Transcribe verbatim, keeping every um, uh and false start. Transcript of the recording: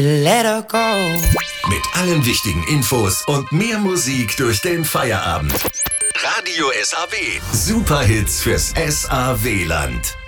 Let her go. Mit allen wichtigen Infos und mehr Musik durch den Feierabend. Radio S A W. Superhits fürs S A W-Land.